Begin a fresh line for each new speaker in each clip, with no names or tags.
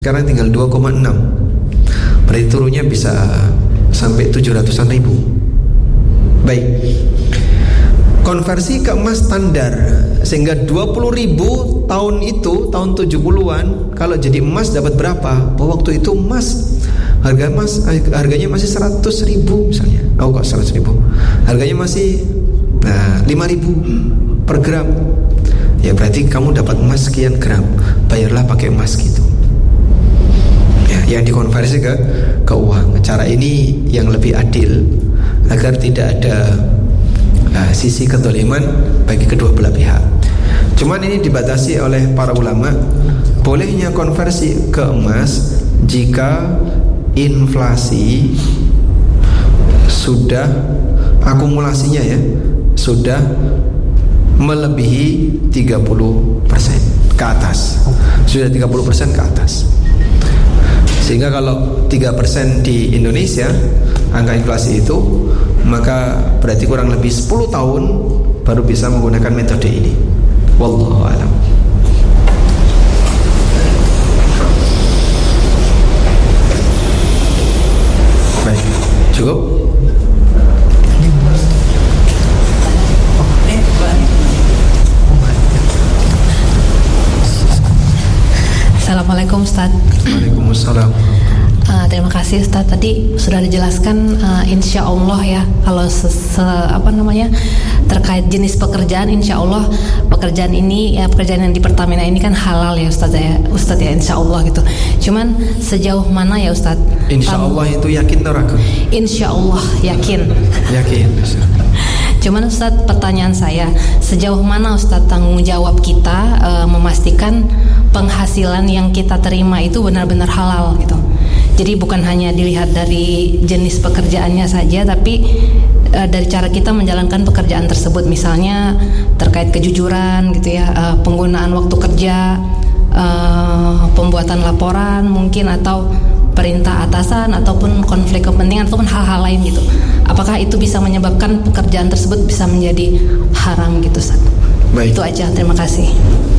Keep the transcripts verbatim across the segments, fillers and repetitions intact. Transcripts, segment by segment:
Sekarang tinggal dua koma enam. Berarti turunnya bisa sampai tujuh ratusan ribu. Baik. Konversi ke emas standar, sehingga dua puluh ribu tahun itu, tahun tujuh puluhan, kalau jadi emas dapat berapa? Oh, waktu itu emas, harga emas harganya masih seratus ribu misalnya. Oh, kok seratus ribu? Harganya masih nah, lima ribu per gram. Ya berarti kamu dapat emas sekian gram, bayarlah pakai emas gitu. Yang dikonversi ke ke uang. Cara ini yang lebih adil agar tidak ada uh, sisi kezaliman bagi kedua belah pihak. Cuman ini dibatasi oleh para ulama, bolehnya konversi ke emas jika inflasi sudah akumulasinya ya sudah melebihi tiga puluh persen ke atas. Sudah tiga puluh persen ke atas. Sehingga kalau tiga persen di Indonesia angka inflasi itu, maka berarti kurang lebih sepuluh tahun baru bisa menggunakan metode ini. Wallahu a'lam. Baik, cukup?
Assalamualaikum Ustaz.
Waalaikumsalam.
Uh, terima kasih Ustaz, tadi sudah dijelaskan uh, insya Allah ya, kalau se, se, apa namanya terkait jenis pekerjaan, insya Allah pekerjaan ini ya, pekerjaan yang di Pertamina ini kan halal ya Ustaz ya, Ustaz ya, insya Allah gitu. Cuman sejauh mana ya Ustaz?
Insya Allah itu yakin atau ragu?
Insya Allah yakin.
Yakin.
Cuman Ustaz, pertanyaan saya, sejauh mana Ustaz tanggung jawab kita uh, memastikan penghasilan yang kita terima itu benar-benar halal gitu. Jadi bukan hanya dilihat dari jenis pekerjaannya saja, tapi uh, dari cara kita menjalankan pekerjaan tersebut, misalnya terkait kejujuran gitu ya, uh, penggunaan waktu kerja, uh, pembuatan laporan mungkin, atau perintah atasan, ataupun konflik kepentingan, ataupun hal-hal lain gitu. Apakah itu bisa menyebabkan pekerjaan tersebut bisa menjadi haram gitu Ustaz?
Baik.
Itu aja, terima kasih.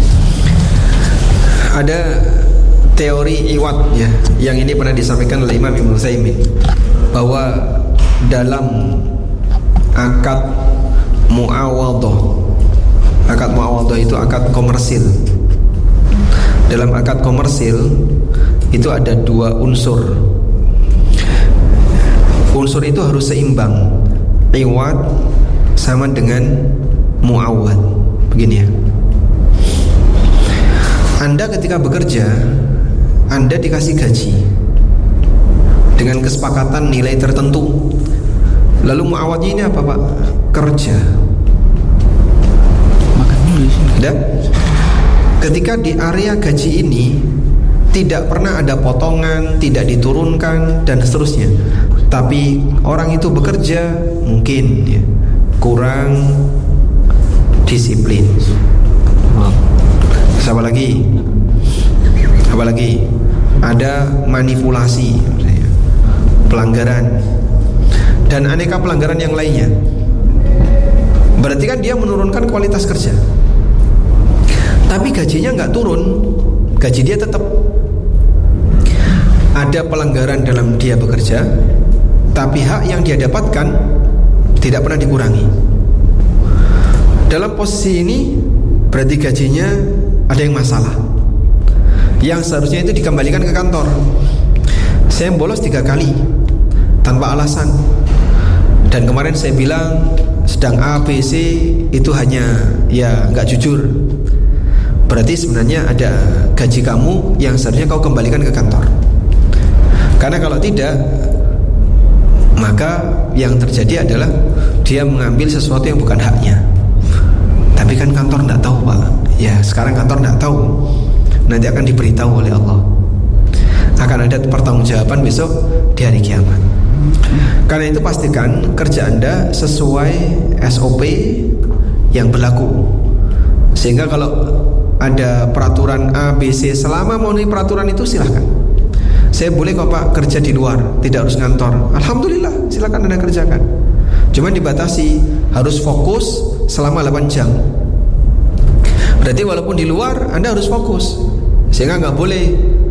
Ada teori iwat ya, yang ini pernah disampaikan oleh Imam Ibnu Utsaimin, bahwa dalam akad muawadhah, akad muawadhah itu akad komersil. Dalam akad komersil itu ada dua unsur. Unsur itu harus seimbang. Iwat sama dengan muawad. Begini ya. Anda ketika bekerja, Anda dikasih gaji dengan kesepakatan nilai tertentu. Lalu muawadnya ini apa Pak? Kerja. Dan ketika di area gaji ini tidak pernah ada potongan, tidak diturunkan dan seterusnya, tapi orang itu bekerja mungkin ya, kurang disiplin. Apa lagi? Apa lagi? Ada manipulasi, pelanggaran, dan aneka pelanggaran yang lainnya. Berarti kan dia menurunkan kualitas kerja. Tapi gajinya nggak turun, gaji dia tetap. Ada pelanggaran dalam dia bekerja, tapi hak yang dia dapatkan tidak pernah dikurangi. Dalam posisi ini berarti gajinya ada yang masalah, yang seharusnya itu dikembalikan ke kantor. Saya bolos tiga kali tanpa alasan, dan kemarin saya bilang sedang A, B, C itu hanya ya nggak jujur. Berarti sebenarnya ada gaji kamu yang seharusnya kau kembalikan ke kantor. Karena kalau tidak, maka yang terjadi adalah dia mengambil sesuatu yang bukan haknya. Tapi kan kantor tidak tahu Pak. Ya sekarang kantor tidak tahu, nanti akan diberitahu oleh Allah. Akan ada pertanggungjawaban besok di hari kiamat. Karena itu pastikan kerja Anda sesuai S O P yang berlaku. Sehingga kalau ada peraturan A, B, C, selama memenuhi peraturan itu silahkan. Saya boleh kok Pak kerja di luar, tidak harus ngantor. Alhamdulillah, silakan Anda kerjakan. Cuma dibatasi, harus fokus selama delapan jam. Berarti walaupun di luar Anda harus fokus, sehingga nggak boleh